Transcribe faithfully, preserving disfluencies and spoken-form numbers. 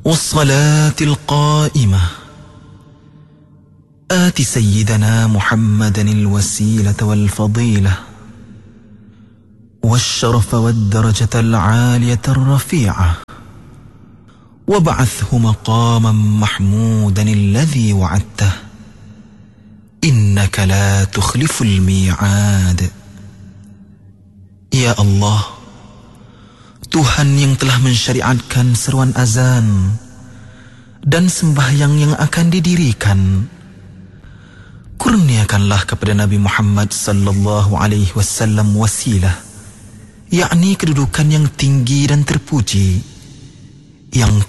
والصلاة القائمة آت سيدنا محمدا الوسيلة والفضيلة والشرف والدرجة العالية الرفيعة وابعثه مقاما محمودا الذي وعدته إنك لا تخلف الميعاد. Ya Allah, Tuhan yang telah mensyariatkan seruan azan dan sembahyang yang akan didirikan, kurniakanlah kepada Nabi Muhammad sallallahu alaihi wasallam wasilah, yakni kedudukan yang tinggi dan terpuji, yang